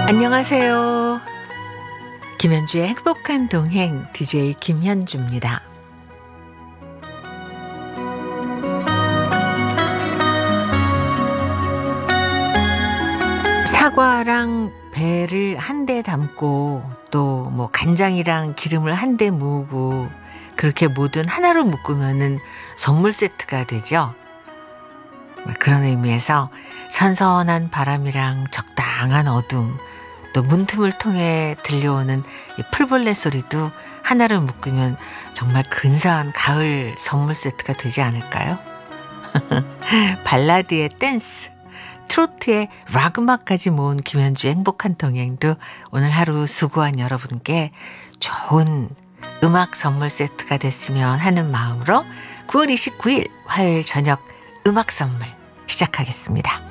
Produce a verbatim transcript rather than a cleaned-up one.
안녕하세요. 김현주의 행복한 동행 디제이 김현주입니다. 사과랑 배를 한 대 담고 또 뭐 간장이랑 기름을 한 대 모으고 그렇게 뭐든 하나로 묶으면은 선물 세트가 되죠. 그런 의미에서 선선한 바람이랑 적당한 어둠, 또 문틈을 통해 들려오는 이 풀벌레 소리도 하나로 묶으면 정말 근사한 가을 선물 세트가 되지 않을까요? 발라드의 댄스, 트로트의 락 음악까지 모은 김현주의 행복한 동행도 오늘 하루 수고한 여러분께 좋은 음악 선물 세트가 됐으면 하는 마음으로 구월 이십구일 화요일 저녁 음악 선물 시작하겠습니다.